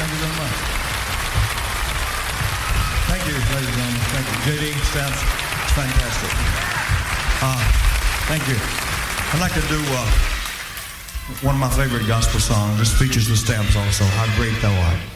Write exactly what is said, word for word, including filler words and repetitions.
Thank you very much. Thank you, ladies and gentlemen. Thank you. J D, Stamps, it's fantastic. Uh, thank you. I'd like to do uh, one of my favorite gospel songs. This features the Stamps also, How Great Thou Art.